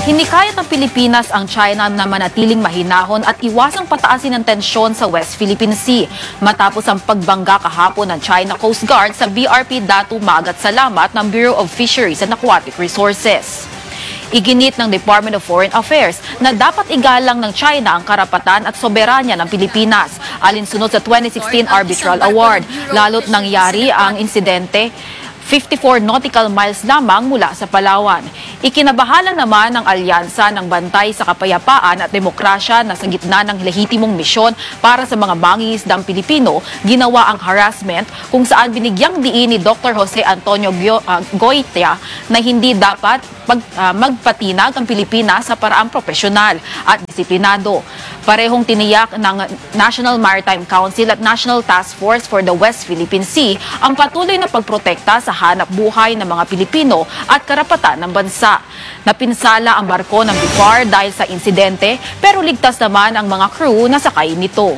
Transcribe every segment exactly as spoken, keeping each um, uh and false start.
Hinikayat ng Pilipinas ang China na manatiling mahinahon at iwasang pataasin ang tensyon sa West Philippine Sea matapos ang pagbangga kahapon ng China Coast Guard sa B R P Datu Magat Salamat ng Bureau of Fisheries and Aquatic Resources. Iginit ng Department of Foreign Affairs na dapat igalang ng China ang karapatan at soberanya ng Pilipinas alinsunod sa twenty sixteen Arbitral Award, lalo't nangyari ang insidente fifty-four nautical miles lamang mula sa Palawan. Ikinabahala naman ng alyansa ng bantay sa kapayapaan at demokrasya na sa gitna ng lehitimong misyon para sa mga mangingisdang Pilipino, ginawa ang harassment kung saan binigyang diin ni Doctor Jose Antonio Goitia na hindi dapat mag, uh, magpatinag ang Pilipinas sa paraang profesional at disiplinado. Parehong tiniyak ng National Maritime Council at National Task Force for the West Philippine Sea ang patuloy na pagprotekta sa hanap buhay ng mga Pilipino at karapatan ng bansa. Napinsala ang barko ng B I F A R dahil sa insidente pero ligtas naman ang mga crew na sakay nito.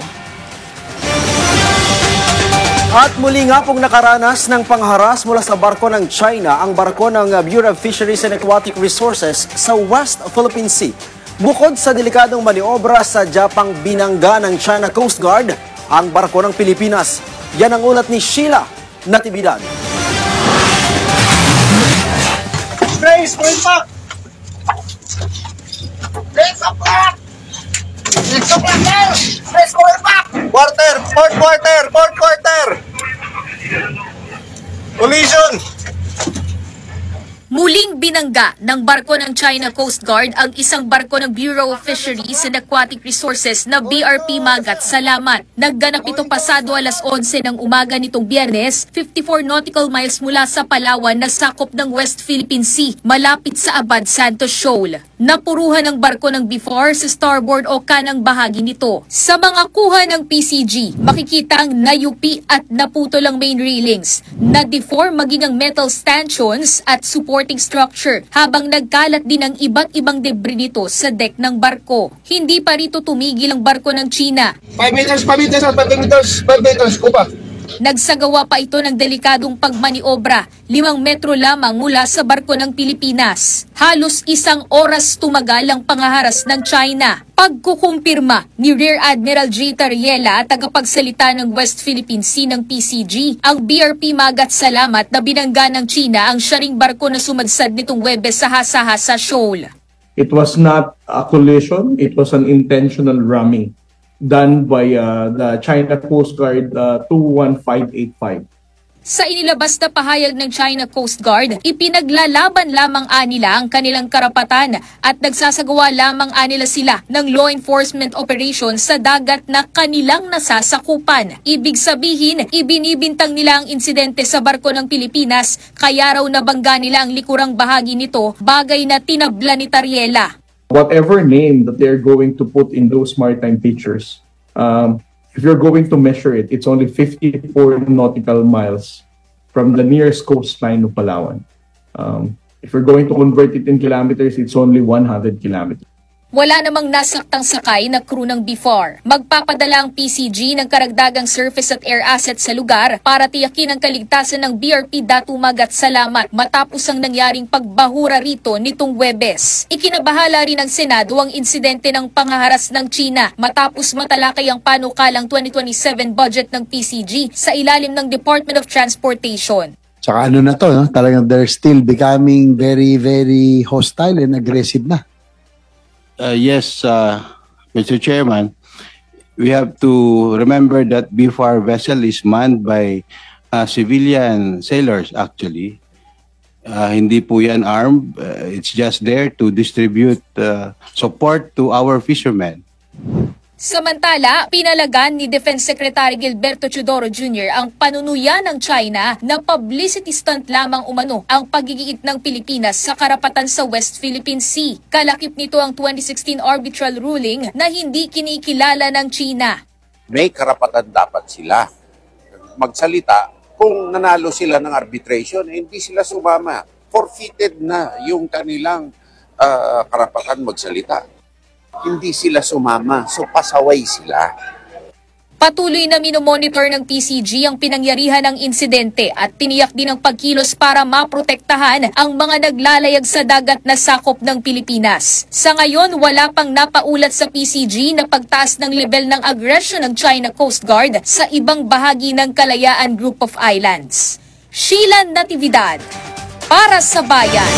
At muli nga pong nakaranas ng pangharas mula sa barko ng China ang barko ng Bureau of Fisheries and Aquatic Resources sa West Philippine Sea. Bukod sa delikadong maniobra sa Japang binangga ng China Coast Guard ang barko ng Pilipinas. Yan ang ulat ni Sheila Natividad. Brace, brace back! Brace up back! Brace up back there! Brace going back! Quarter! Fourth quarter! Fourth quarter! Collision! Muling binangga ng barko ng China Coast Guard ang isang barko ng Bureau of Fisheries and Aquatic Resources na B R P Magat Salamat. Nagganap ito pasado alas onse ng umaga nitong Biyernes, fifty-four nautical miles mula sa Palawan na sakop ng West Philippine Sea, malapit sa Abad Santos Shoal. Napuruhan ang barko ng B I F A R sa starboard o kanang bahagi nito. Sa mga kuha ng P C G, makikita ang nayupi at naputol ang main railings, na-deform maging ang metal stanchions at supporting structure, habang nagkalat din ang iba't ibang debris nito sa deck ng barko. Hindi pa rito tumigil ang barko ng China. five meters, five meters, five meters, five meters, kupa. Nagsagawa pa ito ng delikadong pagmaniobra, limang metro lamang mula sa barko ng Pilipinas. Halos isang oras tumagal ang pangaharas ng China. Pagkukumpirma ni Rear Admiral J. Tariela, tagapagsalita ng West Philippine Sea ng P C G, ang B R P Magat Salamat na binangga ng China ang siya ring barko na sumadsad nitong Huwebes sa Hasa-Hasa Shoal. It was not a collision, it was an intentional ramming done by uh, the China Coast Guard uh, two one five eight five. Sa inilabas na pahayag ng China Coast Guard, ipinaglalaban lamang anila ang kanilang karapatan at nagsasagawa lamang anila sila ng law enforcement operation sa dagat na kanilang nasasakupan. Ibig sabihin, ibinibintang nila ang insidente sa barko ng Pilipinas, kaya raw nabangga nila ang likurang bahagi nito, bagay na tinabla ni Tariela. Whatever name that they're going to put in those maritime features, um, if you're going to measure it, it's only fifty-four nautical miles from the nearest coastline of Palawan. Um, if you're going to convert it in kilometers, it's only one hundred kilometers. Wala namang nasaktang sakay na crew ng B I F A R. Magpapadala ang P C G ng karagdagang surface at air assets sa lugar para tiyakin ang kaligtasan ng B R P Datu Magat Salamat matapos ang nangyaring pagbahura rito nitong Huwebes. Ikinabahala rin ng Senado ang insidente ng panghaharas ng China matapos matalakay ang panukalang twenty twenty-seven budget ng P C G sa ilalim ng Department of Transportation. Saka ano na to, no? Talagang they're still becoming very, very hostile and aggressive na. Uh, yes, uh, Mister Chairman, we have to remember that B I F A R vessel is manned by uh, civilian sailors actually. Uh, hindi po yan armed. Uh, it's just there to distribute uh, support to our fishermen. Samantala, pinalagan ni Defense Secretary Gilberto Teodoro Junior ang panunuyan ng China na publicity stunt lamang umano ang pagigiit ng Pilipinas sa karapatan sa West Philippine Sea. Kalakip nito ang twenty sixteen arbitral ruling na hindi kinikilala ng China. May karapatan dapat sila magsalita kung nanalo sila ng arbitration, eh, hindi sila sumama. Forfeited na yung kanilang uh, karapatan magsalita. Hindi sila sumama, so pasaway sila. Patuloy na minomonitor ng P C G ang pinangyarihan ng insidente at tiniyak din ang pagkilos para maprotektahan ang mga naglalayag sa dagat na sakop ng Pilipinas. Sa ngayon, wala pang napaulat sa P C G na pagtaas ng level ng aggression ng China Coast Guard sa ibang bahagi ng Kalayaan Group of Islands. Sheila Natividad, para sa Bayan.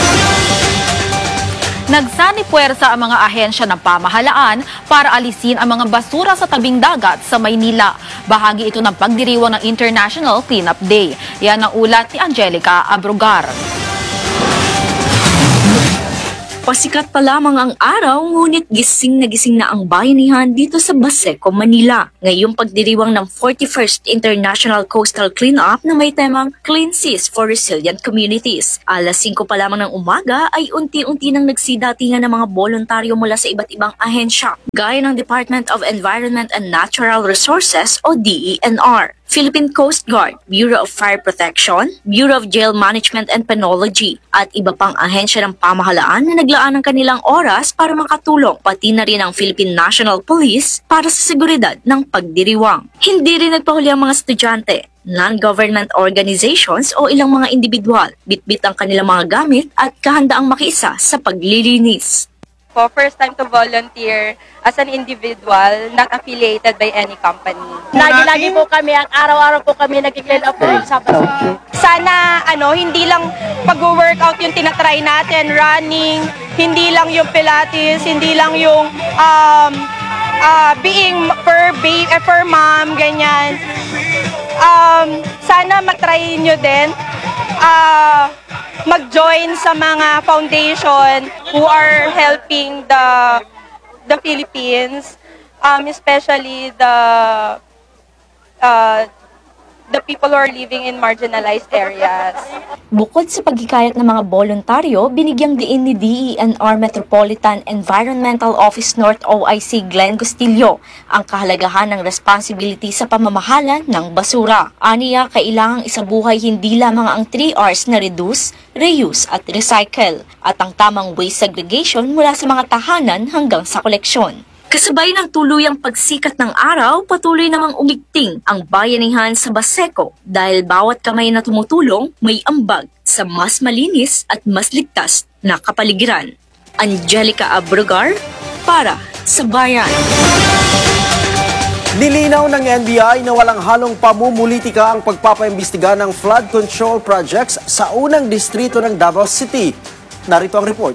Nagsanipuwersa ang mga ahensya ng pamahalaan para alisin ang mga basura sa tabing dagat sa Maynila. Bahagi ito ng pagdiriwang ng International Cleanup Day. Yan ang ulat ni Angelica Abrugar. Pasikat pa lamang ang araw, ngunit gising na gising na ang bayanihan dito sa Baseco, Manila. Ngayong pagdiriwang ng forty-first International Coastal Cleanup na may temang Clean Seas for Resilient Communities. Alas singko pa lamang ng umaga ay unti-unti nang nagsidatingan ng mga voluntaryo mula sa iba't ibang ahensya, gaya ng Department of Environment and Natural Resources o D E N R, Philippine Coast Guard, Bureau of Fire Protection, Bureau of Jail Management and Penology, at iba pang ahensya ng pamahalaan na naglaan ng kanilang oras para makatulong, pati na rin ang Philippine National Police para sa seguridad ng pagdiriwang. Hindi rin nagpahuli ang mga estudyante, non-government organizations o ilang mga individual. Bitbit ang kanilang mga gamit at kahandaang makiisa sa paglilinis. Po, first time to volunteer as an individual, not affiliated by any company. Lagi-lagi po kami, ang araw-araw po kami nag-clean up po sa Baseco. Sana ano, hindi lang pag-workout yung tinatry natin, running, hindi lang yung pilates, hindi lang yung um, uh, being per, baby, eh, per mom, ganyan. Um, sana matry nyo din. Uh, mag-join sa mga foundation who are helping the the Philippines, um, especially the uh, the people who are living in marginalized areas. Bukod sa paghikayat ng mga voluntaryo, binigyang diin ni D E N R Metropolitan Environmental Office North O I C Glenn Gustillo ang kahalagahan ng responsibility sa pamamahala ng basura. Aniya, kailangang isabuhay hindi lamang ang three R's na reduce, reuse at recycle, at ang tamang waste segregation mula sa mga tahanan hanggang sa koleksyon. Kasabay ng tuluyang pagsikat ng araw, patuloy namang umigting ang bayanihan sa Baseco dahil bawat kamay na tumutulong may ambag sa mas malinis at mas ligtas na kapaligiran. Angelica Abrugar, para sa Bayan. Nilinaw ng N B I na walang halong pamumulitika ang pagpapaimbestiga ng flood control projects sa unang distrito ng Davao City. Narito ang report.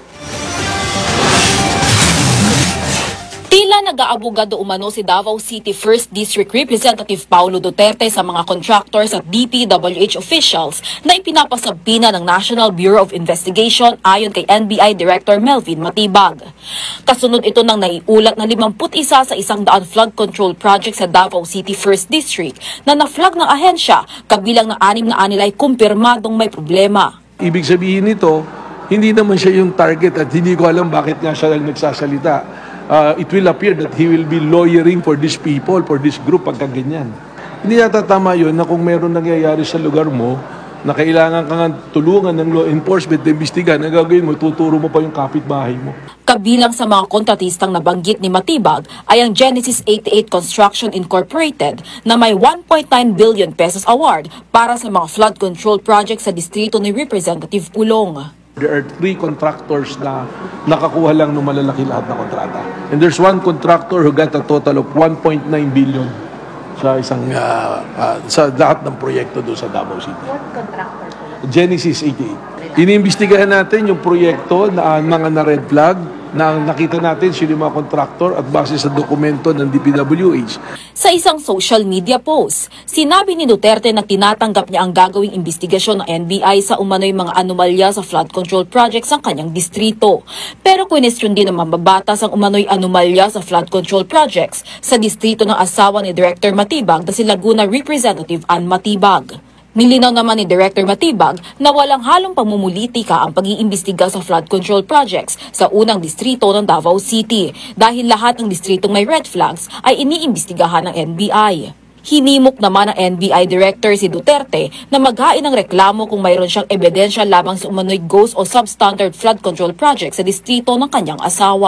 Tila nag-aabogado umano si Davao City first District Representative Paulo Duterte sa mga contractors at D P W H officials na ipinapasabina ng National Bureau of Investigation ayon kay N B I Director Melvin Matibag. Kasunod ito ng naiulat na limampu't isa sa isang daan flood control project sa Davao City first District na na-flag ng ahensya, kabilang ng anim na anila ay kumpirmadong may problema. Ibig sabihin nito, hindi naman siya yung target at hindi ko alam bakit nga siya lang nagsasalita. Uh, it will appear that he will be lawyering for these people, for this group, pagka ganyan. Hindi yata tama yun na kung meron nangyayari sa lugar mo na kailangan kang tulungan ng law enforcement na imbestigan, ang gagawin mo, tuturo mo pa yung kapitbahay mo. Kabilang sa mga kontratistang nabanggit ni Matibag ay ang Genesis eighty-eight Construction Incorporated na may one point nine billion pesos award para sa mga flood control projects sa distrito ni Representative Pulong. There are three contractors na nakakuha lang ng malalaki lahat na kontrata. And there's one contractor who got a total of one point nine billion sa isang uh, uh, sa lahat ng proyekto doon sa Davao City. What contractor? Genesis eighty-eight. Iniimbestigahan natin yung proyekto na uh, mga na red flag na nakita natin sino yung mga contractor at base sa dokumento ng D P W H. Sa isang social media post, sinabi ni Duterte na tinatanggap niya ang gagawing investigasyon ng N B I sa umano'y mga anomalya sa flood control projects ng kanyang distrito. Pero kwestiyon din ng mambabatas ang umano'y anomalya sa flood control projects sa distrito ng asawa ni Director Matibag na si Laguna Representative Ann Matibag. Nilinaw naman ni Director Matibag na walang halong pamumulitika ang pag-iimbestiga sa flood control projects sa unang distrito ng Davao City dahil lahat ng distritong may red flags ay iniimbestigahan ng N B I. Hinimok naman ng N B I Director si Duterte na maghain ng reklamo kung mayroon siyang ebidensya lamang sa umano'y ghost o substandard flood control project sa distrito ng kanyang asawa.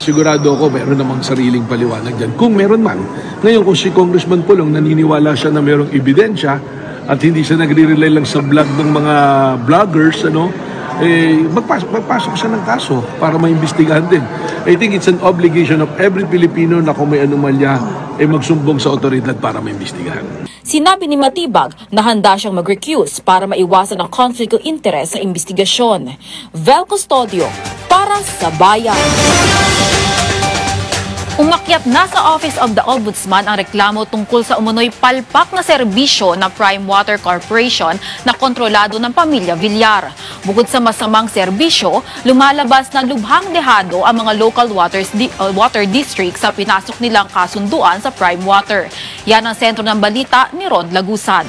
sigurado ako meron namang sariling paliwanag dyan. Kung meron man. Ngayon, kung si Congressman Pulong naniniwala siya na merong ebidensya at hindi siya nagre-rely lang sa vlog ng mga vloggers, ano, eh, magpasok, magpasok siya ng kaso para maimbestigahan din. I think it's an obligation of every Filipino na kung may anomalya, eh magsumbong sa otoridad para maimbestigahan. Sinabi ni Matibag na handa siyang mag-recuse para maiwasan ang conflict of interest sa investigasyon. Vel Custodio, para sa Bayan. Umakyat na sa Office of the Ombudsman ang reklamo tungkol sa umunoy palpak na serbisyo ng Prime Water Corporation na kontrolado ng pamilya Villar. Bukod sa masamang serbisyo, lumalabas na lubhang dehado ang mga local waters di- uh, water districts sa pinasok nilang kasunduan sa Prime Water. Yan ang sentro ng balita ni Ron Lagusad.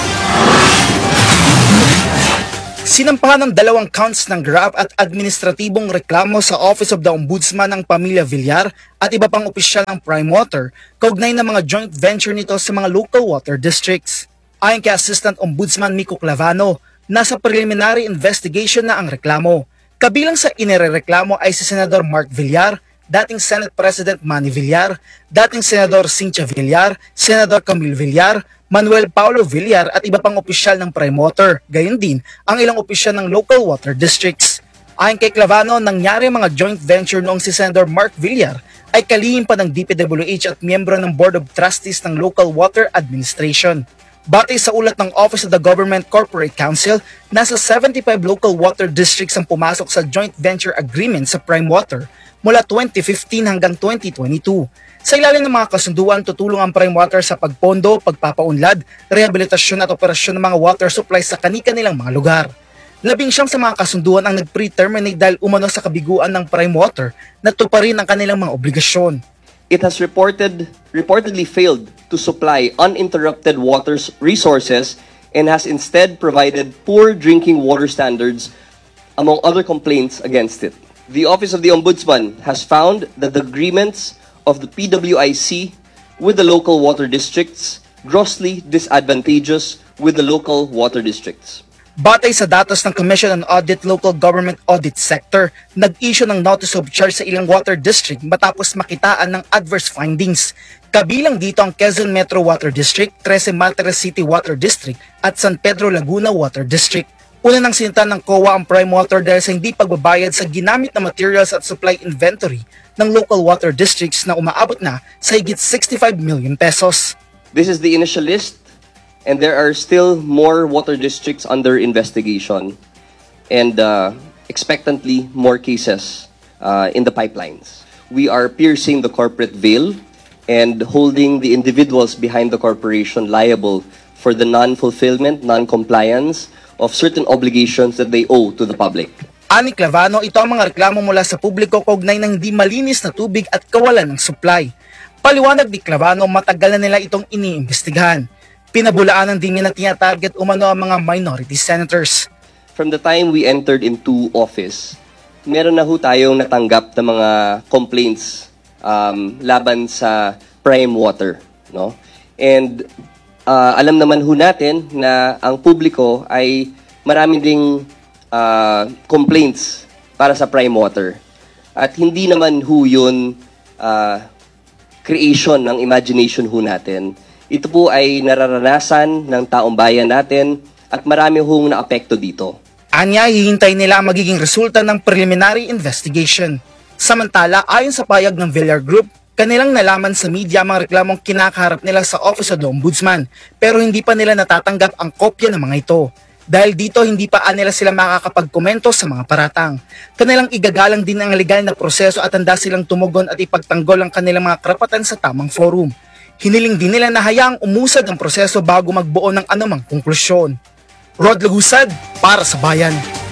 Sinampahan ng dalawang counts ng graft at administratibong reklamo sa Office of the Ombudsman ng pamilya Villar at iba pang opisyal ng Prime Water kaugnay ng mga joint venture nito sa mga local water districts. Ayon kay Assistant Ombudsman Miko Clavano, nasa preliminary investigation na ang reklamo. Kabilang sa inirereklamo ay si Senador Mark Villar, dating Senate President Manny Villar, dating Senador Cynthia Villar, Senador Camille Villar, Manuel Paulo Villar at iba pang opisyal ng Prime Water, gayon din ang ilang opisyal ng local water districts. Ayon kay Clavano, nangyari mga joint venture noong si Senator Mark Villar ay kalihim pa ng D P W H at miyembro ng Board of Trustees ng Local Water Administration. Batay sa ulat ng Office of the Government Corporate Council, nasa seventy-five local water districts ang pumasok sa joint venture agreement sa Prime Water mula twenty fifteen hanggang twenty twenty-two. Sa ilalim ng mga kasunduan, tutulong ang Prime Water sa pagpondo, pagpapaunlad, rehabilitasyon at operasyon ng mga water supply sa kani-kanilang mga lugar. Labing siyam sa mga kasunduan ang nag-pre-terminate dahil umano sa kabiguan ng Prime Water na tuparin ang kanilang mga obligasyon. It has reported reportedly failed to supply uninterrupted water resources and has instead provided poor drinking water standards, among other complaints against it. The Office of the Ombudsman has found that the agreements of the P W I C with the local water districts grossly disadvantageous with the local water districts. Batay sa datos ng Commission on Audit Local Government Audit Sector, nag-issue ng notice of charge sa ilang water district matapos makitaan ng adverse findings. Kabilang dito ang Quezon Metro Water District, Trece Martires City Water District at San Pedro Laguna Water District. Una nang sinta ng C O A ang Prime Water dahil sa hindi pagbabayad sa ginamit na materials at supply inventory ng local water districts na umaabot na sa higit sixty-five million pesos. This is the initial list, and there are still more water districts under investigation and uh, expectantly more cases uh, in the pipelines. We are piercing the corporate veil and holding the individuals behind the corporation liable for the non-fulfillment, non-compliance of certain obligations that they owe to the public. Ani Clavano, ito ang mga reklamo mula sa publiko kaugnay ng hindi malinis na tubig at kawalan ng supply. Paliwanag ni Clavano, matagal na nila itong iniimbestigahan. Pinabulaanan din niya na tinatarget umano ang mga minority senators. From the time we entered into office, meron na ho tayong natanggap na mga complaints um, laban sa Prime Water, no? And uh, alam naman ho natin na ang publiko ay marami ding uh, complaints para sa Prime Water. At hindi naman ho yun uh, creation ng imagination ho natin. Ito po ay nararanasan ng taong bayan natin at marami hong naapekto dito. Anya, hihintay nila ang magiging resulta ng preliminary investigation. Samantala, ayon sa payag ng Villar Group, kanilang nalaman sa media ang mga reklamong kinakaharap nila sa Office of the Ombudsman, pero hindi pa nila natatanggap ang kopya ng mga ito. Dahil dito, hindi pa nila sila makakapagkomento sa mga paratang. Kanilang igagalang din ang legal na proseso at handa silang tumugon at ipagtanggol ang kanilang mga karapatan sa tamang forum. Hiniling din nila na hayaang umusad ang proseso bago magbuo ng anumang konklusyon. Rod Lagusad, para sa Bayan.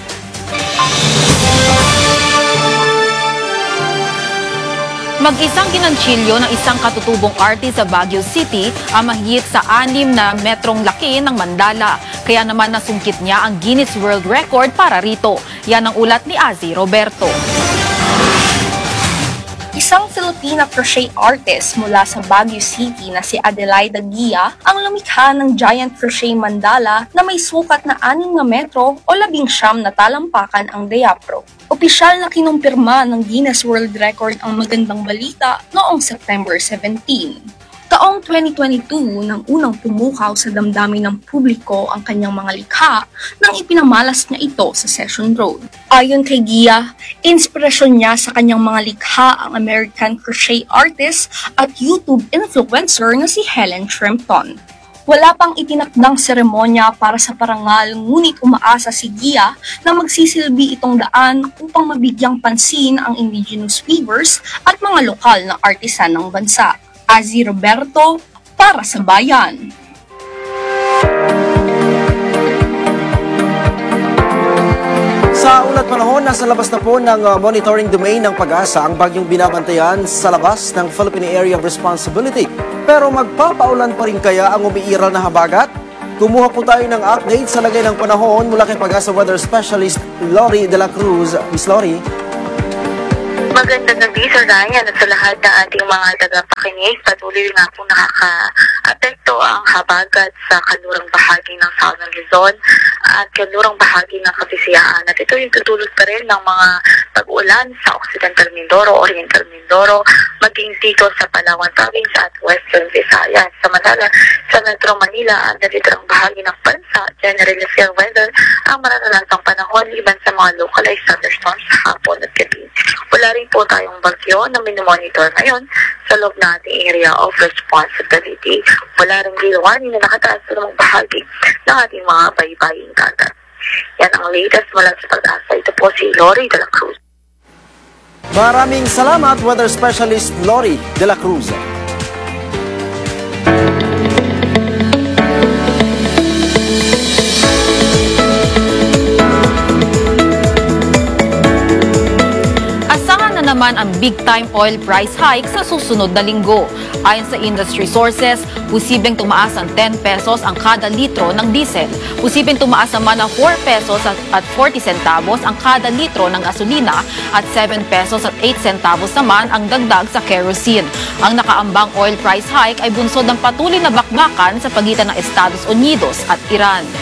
Mag-isang ginanchilyo ng isang katutubong artist sa Baguio City ang mahigit sa anim na metrong laki ng Mandala. Kaya naman nasungkit niya ang Guinness World Record para rito. Yan ang ulat ni Azzy Roberto. Isa Isang Filipina crochet artist mula sa Baguio City na si Adelaida Gia ang lumikha ng giant crochet mandala na may sukat na anim na metro o labing siyam na talampakan ang diapro. Opisyal na kinumpirma ng Guinness World Record ang magandang balita noong September seventeenth. Taong twenty twenty-two nang unang pumukaw sa damdamin ng publiko ang kanyang mga likha nang ipinamalas niya ito sa Session Road. Ayon kay Gia, inspirasyon niya sa kanyang mga likha ang American crochet artist at YouTube influencer na si Helen Shrimpton. Wala pang itinakdang seremonya para sa parangal, ngunit umaasa si Gia na magsisilbi itong daan upang mabigyang pansin ang indigenous weavers at mga lokal na artisan ng bansa. Azzy Roberto, para sa Bayan. Sa ulat panahon, nasa labas na po ng uh, monitoring domain ng Pag-asa ang bagyong binabantayan sa labas ng Philippine Area of Responsibility. Pero magpapaulan pa rin kaya ang umiiral na habagat? Kumuha po tayo ng update sa lagay ng panahon mula kay Pag-asa Weather Specialist Lori De La Cruz. Miss Lori. Magandang gabi sa Ryan at sa lahat ng ating mga tagapakinig. Patuloy nga po nakaka-apekto ang habagat sa kanlurang bahagi ng Southern Luzon at kanlurang bahagi ng Kabisayaan. At ito yung tutulot pa rin ng mga pag-ulan sa Occidental Mindoro, Oriental Mindoro, maging dito sa Palawan Province at Western Visayas. Samantala, sa Metro Manila at natitirang bahagi ng bansa, generally fair weather ang mararanasang panahon liban sa mga localized thunderstorms sa hapon at gabi. Wala rin po tayong bagyo na minomonitor ngayon sa loob ng ating area of responsibility. Wala rin gale warning na nakataas sa namang bahagi ng ating mga baybaying dagat. Yan ang latest mula sa Pag-asa. Ito po si Lori De La Cruz. Maraming salamat, Weather Specialist Lori De La Cruz. Naman ang big-time oil price hike sa susunod na linggo. Ayon sa industry sources, posibleng tumaas ang ten pesos ang kada litro ng diesel. Posibleng tumaas naman ng four pesos at forty centavos ang kada litro ng gasolina at seven pesos at eight centavos naman ang dagdag sa kerosene. Ang nakaambang oil price hike ay bunsod ng patuloy na bakbakan sa pagitan ng Estados Unidos at Iran.